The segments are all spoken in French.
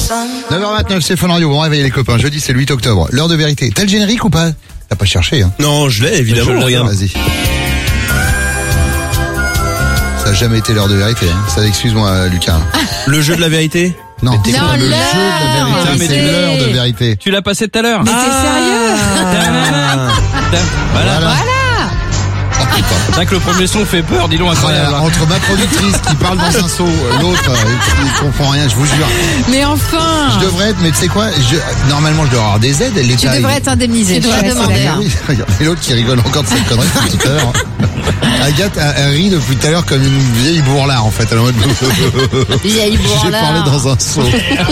9h29, c'est Fun Radio. Bon réveil les copains. Jeudi, c'est le 8 octobre. L'heure de vérité. T'as le générique ou pas? T'as pas cherché, hein? Non, je l'ai, évidemment, regarde. Vas-y. Ça a jamais été l'heure de vérité, hein. Ça, excuse-moi, Lucas. Le jeu de la vérité? Non, Non, le jeu de la vérité, c'est l'heure de vérité. Tu l'as passé tout à l'heure. Mais t'es sérieux? Voilà. Oh, putain. C'est vrai que le premier son fait peur, dis donc, incroyable. Voilà, entre ma productrice qui parle dans un seau, l'autre qui comprend rien, je vous jure. Mais enfin. Je devrais être, mais tu sais quoi, normalement je dois avoir des aides. Tu devrais être indemnisé. Tu devrais demander. Et l'autre qui rigole encore de cette connerie depuis tout à l'heure. Agathe, elle rit depuis tout à l'heure comme une vieille bourrelard en fait. Elle est en mode... Vieille J'ai bourrelard. parlé dans un seau.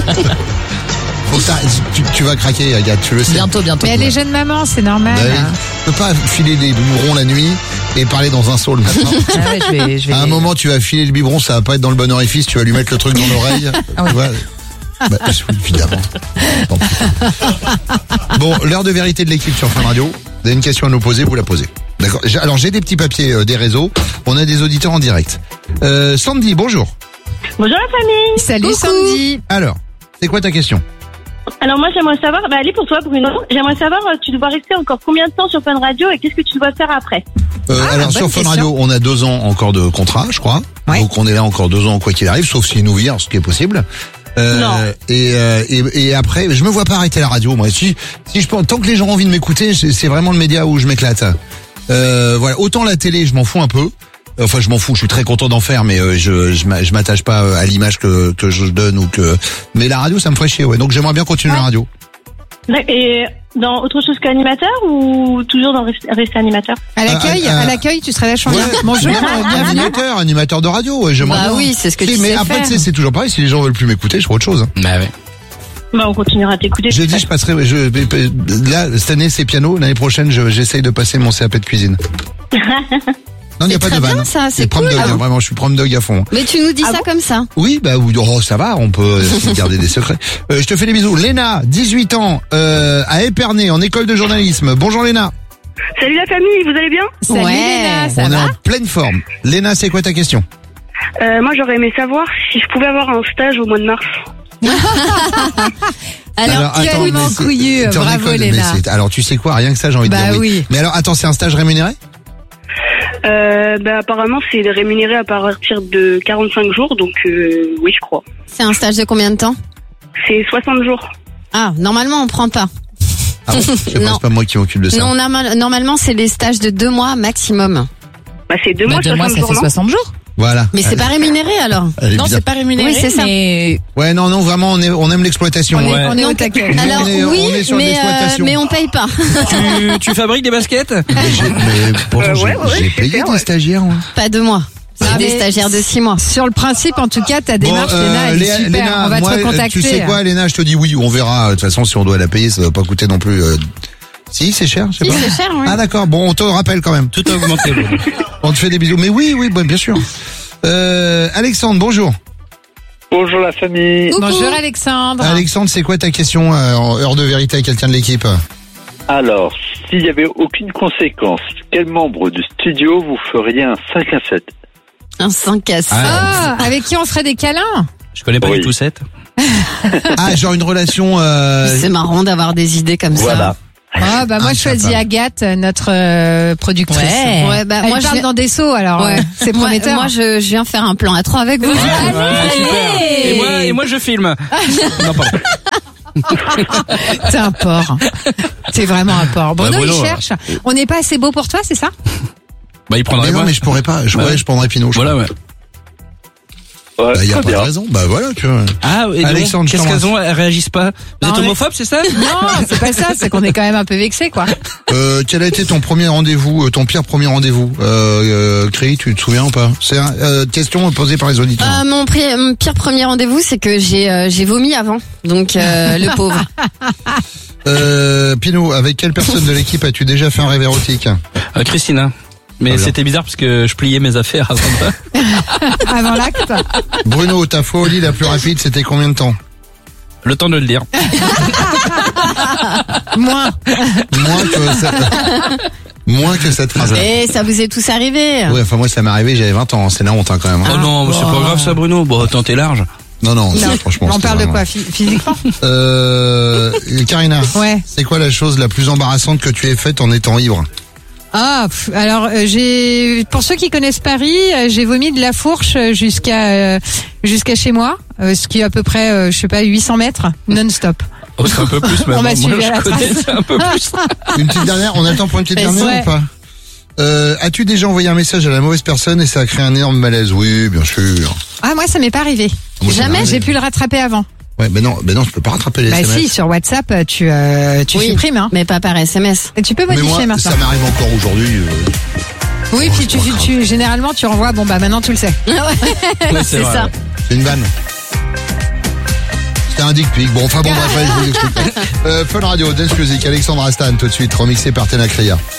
Faut que tu vas craquer, Agathe, tu le sais. Bientôt. Mais elle est jeune maman, c'est normal. Bah oui. Tu peux pas filer des biberons la nuit et parler dans un seau le matin. Ah ouais, je vais... À un moment, tu vas filer le biberon, ça va pas être dans le bon orifice, tu vas lui mettre le truc dans l'oreille. Ah oui. Tu vois. Bah, évidemment. Tant pis. Bon, l'heure de vérité de l'équipe sur Fun Radio. Vous avez une question à nous poser, vous la posez. D'accord. Alors, j'ai des petits papiers des réseaux. On a des auditeurs en direct. Sandy, bonjour. Bonjour la famille. Salut Coucou. Sandy. Alors, c'est quoi ta question? Alors moi j'aimerais savoir, allez pour toi Bruno, j'aimerais savoir tu dois rester encore combien de temps sur Fun Radio et qu'est-ce que tu dois faire après? Alors bonne sur Fun question. Radio, on a 2 ans encore de contrat, je crois. Ouais. Donc on est là encore 2 ans quoi qu'il arrive, sauf s'il nous vire, ce qui est possible. Non. Et après, je me vois pas arrêter la radio. Moi, si je pense, tant que les gens ont envie de m'écouter, c'est vraiment le média où je m'éclate. Voilà. Autant la télé, je m'en fous un peu. Enfin, je m'en fous. Je suis très content d'en faire, mais je m'attache pas à l'image que je donne ou que. Mais la radio, ça me ferait chier. Ouais. Donc j'aimerais bien continuer la radio. Et dans autre chose qu'animateur ou toujours dans rester animateur? À l'accueil, tu serais vachement bien. Ouais. Bonjour, bienvenue. Animateur de radio. Ouais, j'aimerais Bah bien. oui, c'est ce que tu Mais sais après, faire. tu sais, c'est toujours pareil. Si les gens veulent plus m'écouter, je ferai autre chose. Hein. Bah ouais. Bah on continuera à t'écouter. J'ai dit, je passerai. Là, cette année, c'est piano. L'année prochaine, j'essaye de passer mon CAP de cuisine. Non, il n'y a pas très de vanne. bien, ça, c'est prom cool. dog, Ah bon. vraiment, je suis prom dog à fond. Mais tu nous dis ça comme ça. Oui, bah, ça va, on peut garder des secrets. Je te fais des bisous. Léna, 18 ans, à Épernay, en école de journalisme. Bonjour Léna. Salut la famille, vous allez bien? Salut Ouais. Léna, ça On est va? en pleine forme. Léna, c'est quoi ta question? Moi j'aurais aimé savoir si je pouvais avoir un stage au mois de mars. Alors, tellement mais c'est- couillu, t'es en bravo, école, Léna. mais alors tu sais quoi, rien que ça, j'ai envie de Bah dire oui. Mais alors, attends, c'est un stage rémunéré? Apparemment c'est rémunéré à partir de 45 jours, donc oui je crois. c'est un stage de combien de temps? C'est 60 jours. Ah, normalement on prend pas. Ah bon? Je sais pas, Non. c'est pas moi qui m'occupe de ça. Non, normalement c'est des stages de 2 mois maximum. Bah c'est 2 mois, 60 jours, non? 60 jours. Voilà. Mais c'est pas rémunéré alors. Elle est Non, bizarre. c'est pas rémunéré, Oui, c'est ça. mais Ouais, non, vraiment, on aime l'exploitation. on Ouais. est Non, au taquet. Nous, Alors on est oui, sur de l'exploitation. mais on paye pas. Tu fabriques des baskets? Mais pourtant, ouais, j'ai je sais payé faire, des ouais. stagiaires. Moi. Pas 2 mois. C'est Ah, des mais stagiaires de 6 mois. Sur le principe, en tout cas, ta démarche, Léna, elle est super. Léna, On va moi, te recontacter. tu sais quoi, Léna, je te dis oui, on verra. De toute façon, si on doit la payer, ça va pas coûter non plus. Si, c'est cher, je sais Si, pas. c'est cher, oui. Ah d'accord, bon, on te rappelle quand même. Tout a augmenté. On te fait des bisous. Mais oui, bien sûr. Alexandre, bonjour. Bonjour la famille. Coucou. Bonjour Alexandre. Alexandre, c'est quoi ta question en heure de vérité à quelqu'un de l'équipe? Alors, s'il n'y avait aucune conséquence, quel membre du studio vous feriez un 5 à 7? Un 5 à 7. Ah, avec qui on ferait des câlins? Je connais pas Oui. du tout cette. Ah, genre une relation. C'est marrant d'avoir des idées comme Voilà. Ah, bah moi, je choisis Agathe, notre productrice. ça. Ouais, bah Elle moi parle je dans des seaux, alors Ouais. c'est prometteur. Moi, je viens faire un plan à 3 avec vous. du coup. Super. Et moi je filme. Non, pardon. T'es un porc. T'es vraiment un porc. Bruno, Bruno, il cherche. On n'est pas assez beau pour toi, c'est ça? Bah il prendrait Mais non, moi. mais je pourrais pas. Je prendrais Pinot. je Voilà, ouais. Ouais, Bah, y a très pas bien. de raison. Bah voilà, tu vois. Ah, et Alexandre, donc, je qu'est-ce t'embrasse. qu'elles ont? Elles réagissent pas. Vous êtes Non, homophobe, c'est ça? Non, c'est pas ça. C'est qu'on est quand même un peu vexé, quoi. Quel a été ton premier rendez-vous, ton pire premier rendez-vous? Créi, tu te souviens ou pas? C'est une question posée par les auditeurs. Mon pire premier rendez-vous, c'est que j'ai vomi avant. Donc, le pauvre. Pinot, avec quelle personne de l'équipe as-tu déjà fait un rêve érotique? Christina. Mais Très bien. c'était bizarre parce que je pliais mes affaires avant. Avant l'acte. Bruno, ta fois au lit la plus rapide, c'était combien de temps? Le temps de le dire. Moins. Moins que cette phrase. Et ça vous est tous arrivé. Ouais, enfin moi ça m'est arrivé, j'avais 20 ans, c'est la honte hein, quand même. Oh non, c'est pas grave ça, Bruno. Bon, attends, t'es large. Non, franchement. On parle de vraiment- quoi physiquement? Karina. Ouais. C'est quoi la chose la plus embarrassante que tu aies faite en étant ivre? Alors pour ceux qui connaissent Paris, j'ai vomi de la Fourche jusqu'à chez moi, ce qui est à peu près, 800 mètres non-stop. Oh, c'est un peu plus maintenant. On m'a suivi Moi, à la je connais, trace. c'est un peu plus. Une petite dernière, on attend pour une petite dernière Ouais. ou pas? As-tu déjà envoyé un message à la mauvaise personne et ça a créé un énorme malaise? Oui, bien sûr. Ah, moi, ça m'est pas arrivé. Moi, ça m'est Jamais arrivé. j'ai pu le rattraper avant. Ouais, ben non, tu peux pas rattraper les Bah SMS. si, sur WhatsApp, tu Oui, supprimes, hein. mais pas par SMS. Et tu peux Mais modifier moi, maintenant. ça m'arrive encore aujourd'hui. Oui, puis généralement, tu renvoies, maintenant tu le sais. Ouais, C'est vrai, ça. ouais. C'est une vanne. C'était un dick pic. Bon, enfin bon, bref, je vous explique. Fun Radio, Dance Music, Alexandre Astan, tout de suite, remixé par Tenacria.